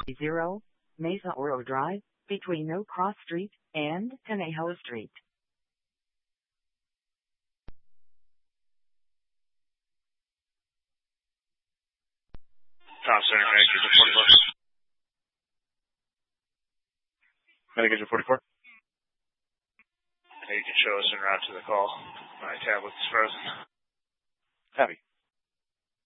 0, Mesa Oro Drive, between No Cross Street and Conejo Street. Tom Center, Medication 44. Hey, you can show us en route to the call. My tablet's frozen. Copy.